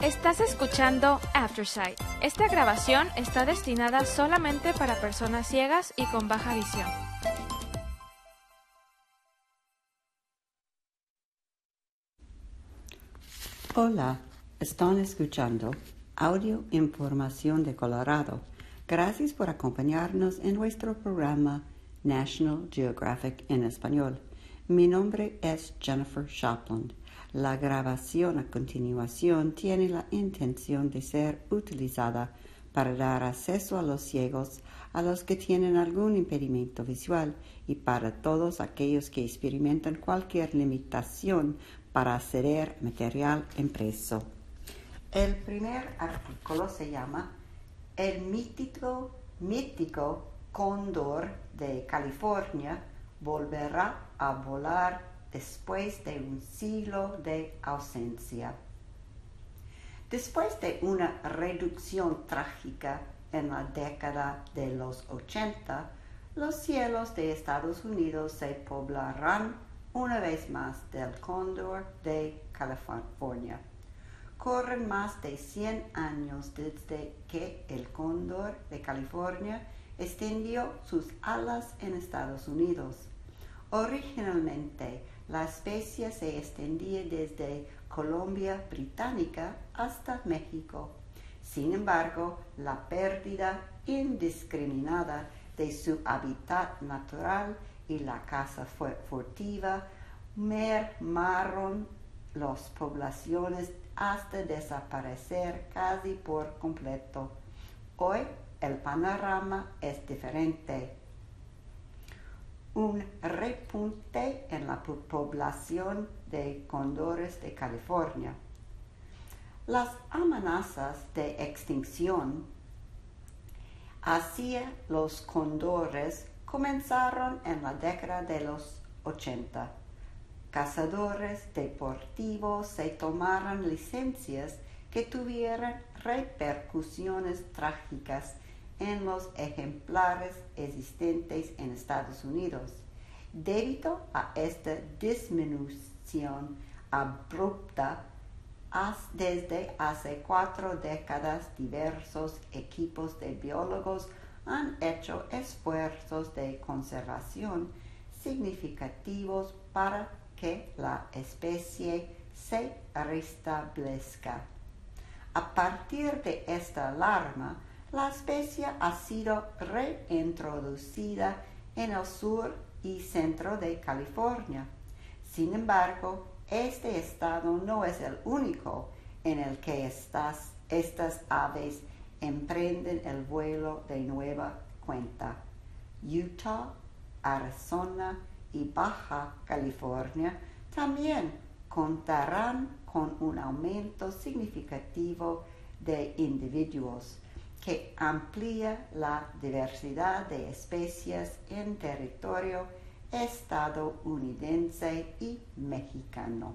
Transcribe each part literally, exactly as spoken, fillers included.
Estás escuchando Aftersight. Esta grabación está destinada solamente para personas ciegas y con baja visión. Hola, están escuchando Audio Información de Colorado. Gracias por acompañarnos en nuestro programa National Geographic en español. Mi nombre es Jennifer Shopland. La grabación a continuación tiene la intención de ser utilizada para dar acceso a los ciegos, a los que tienen algún impedimento visual y para todos aquellos que experimentan cualquier limitación para acceder a material impreso. El primer artículo se llama El mítico, mítico cóndor de California volverá a volar después de un siglo de ausencia. Después de una reducción trágica en la década de los ochenta, los cielos de Estados Unidos se poblarán una vez más del cóndor de California. Corren más de cien años desde que el cóndor de California extendió sus alas en Estados Unidos. Originalmente, la especie se extendía desde Colombia Británica hasta México. Sin embargo, la pérdida indiscriminada de su hábitat natural y la caza furtiva mermaron las poblaciones hasta desaparecer casi por completo. Hoy el panorama es diferente. Un repunte en la población de cóndores de California. Las amenazas de extinción hacia los cóndores comenzaron en la década de los ochenta. Cazadores deportivos se tomaron licencias que tuvieron repercusiones trágicas en los ejemplares existentes en Estados Unidos. Debido a esta disminución abrupta, desde hace cuatro décadas diversos equipos de biólogos han hecho esfuerzos de conservación significativos para que la especie se restablezca. A partir de esta alarma, la especie ha sido reintroducida en el sur y centro de California. Sin embargo, este estado no es el único en el que estas, estas aves emprenden el vuelo de nueva cuenta. Utah, Arizona y Baja California también contarán con un aumento significativo de individuos que amplía la diversidad de especies en territorio estadounidense y mexicano.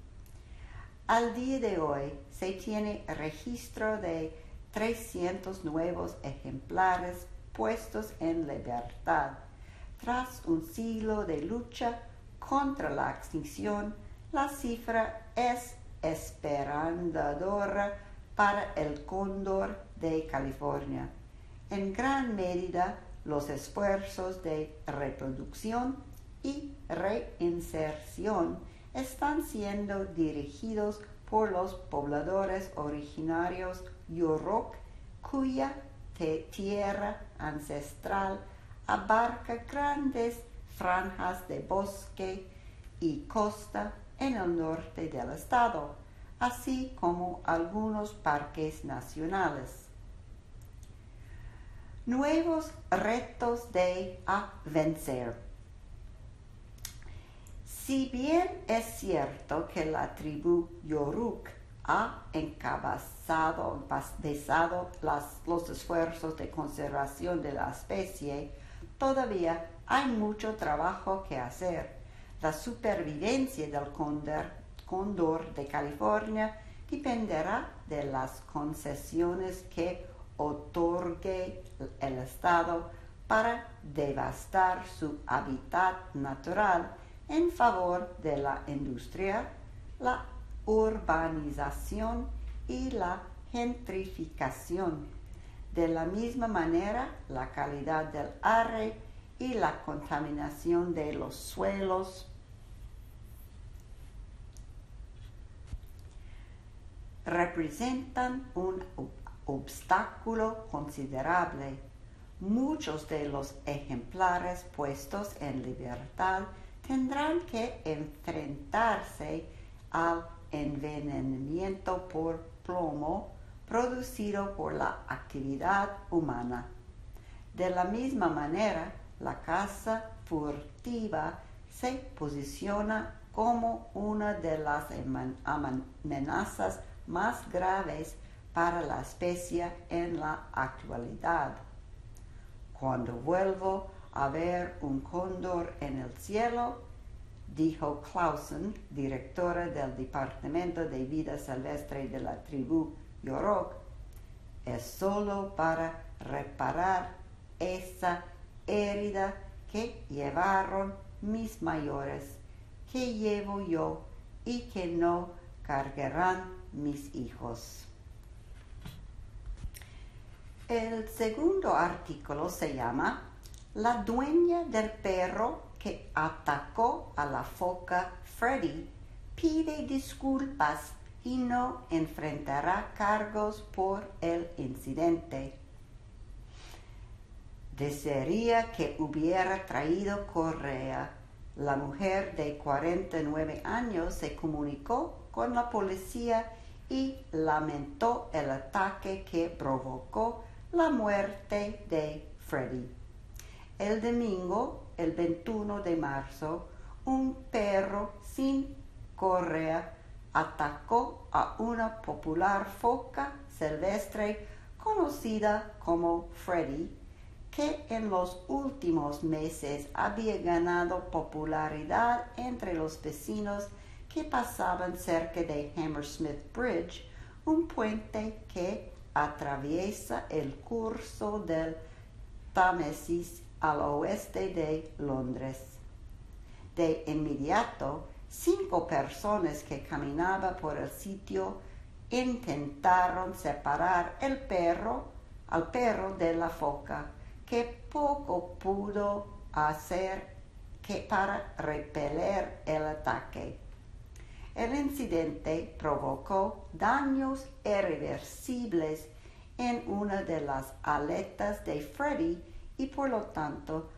Al día de hoy se tiene registro de trescientos nuevos ejemplares puestos en libertad. Tras un siglo de lucha contra la extinción, la cifra es esperanzadora para el cóndor de California. En gran medida, los esfuerzos de reproducción y reinserción están siendo dirigidos por los pobladores originarios Yurok, cuya tierra ancestral abarca grandes franjas de bosque y costa en el norte del estado, así como algunos parques nacionales. Nuevos retos de a vencer. Si bien es cierto que la tribu Yurok ha encabezado las, los esfuerzos de conservación de la especie, todavía hay mucho trabajo que hacer. La supervivencia del cóndor, cóndor de California dependerá de las concesiones que otorgue el Estado para devastar su hábitat natural en favor de la industria, la urbanización y la gentrificación. De la misma manera, la calidad del aire y la contaminación de los suelos representan un obstáculo considerable. Muchos de los ejemplares puestos en libertad tendrán que enfrentarse al envenenamiento por plomo producido por la actividad humana. De la misma manera, la caza furtiva se posiciona como una de las amenazas más graves para la especie en la actualidad. Cuando vuelvo a ver un cóndor en el cielo, dijo Clausen, directora del Departamento de Vida Silvestre de la tribu Yurok, es solo para reparar esa herida que llevaron mis mayores, que llevo yo y que no cargarán mis hijos. El segundo artículo se llama La dueña del perro que atacó a la foca Freddy pide disculpas y no enfrentará cargos por el incidente. Desearía que hubiera traído correa. La mujer de cuarenta y nueve años se comunicó con la policía y lamentó el ataque que provocó la muerte de Freddy. El domingo, el veintiuno de marzo, un perro sin correa atacó a una popular foca silvestre conocida como Freddy, que en los últimos meses había ganado popularidad entre los vecinos que pasaban cerca de Hammersmith Bridge, un puente que atraviesa el curso del Támesis al oeste de Londres. De inmediato, cinco personas que caminaban por el sitio intentaron separar el perro, al perro de la foca, que poco pudo hacer que para repeler el ataque. El incidente provocó daños irreversibles en una de las aletas de Freddy y por lo tanto